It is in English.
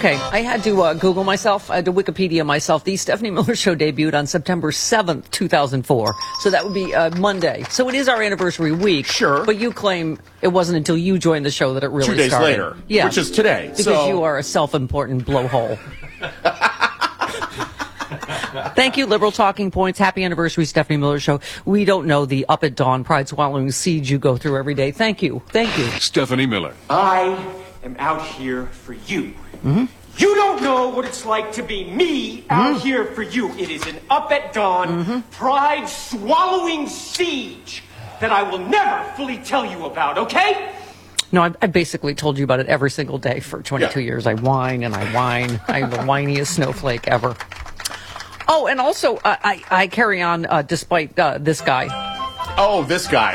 Okay, I had to Google myself, I had to Wikipedia myself. The Stephanie Miller Show debuted on September 7th, 2004. So that would be Monday. So it is our anniversary week. Sure. But you claim it wasn't until you joined the show that it really 2 days started. later, Yeah. which is today. Because you are a self-important blowhole. Thank you, Liberal Talking Points. Happy anniversary, Stephanie Miller Show. We don't know the up at dawn, pride swallowing siege you go through every day. Thank you. Thank you. Stephanie Miller. I am out here for you. You don't know what it's like to be me out here for you. It is an up at dawn, pride swallowing siege that I will never fully tell you about, okay? No, I basically told you about it every single day for 22 years. I whine and I whine. I'm the whiniest snowflake ever. Oh, and also, I carry on despite this guy. Oh, this guy.